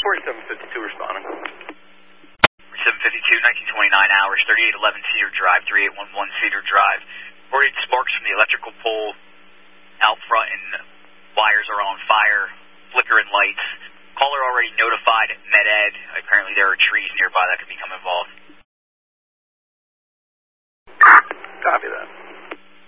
4752 responding. 752, 1929 hours, 3811 Cedar Drive, 3811 Cedar Drive. Reported sparks from the electrical pole out front and wires are on fire, flickering lights. Caller already notified Med Ed. Apparently there are trees nearby that could become involved.